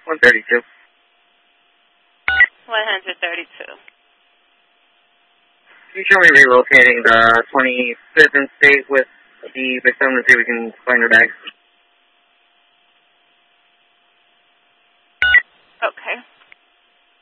132. 132. Can you show me relocating the 25th and State with the victim to see if we can find her bags?